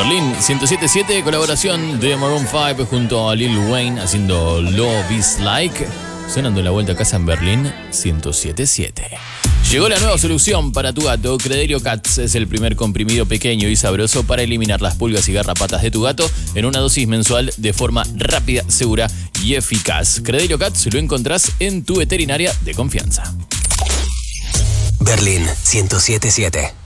Berlín 107.7, colaboración de Maroon 5 junto a Lil Wayne haciendo Love Is Like, sonando la vuelta a casa en Berlín 107.7. Llegó la nueva solución para tu gato. Credelio Cats es el primer comprimido pequeño y sabroso para eliminar las pulgas y garrapatas de tu gato en una dosis mensual de forma rápida, segura y eficaz. Credelio Cats lo encontrás en tu veterinaria de confianza. Berlín 107.7.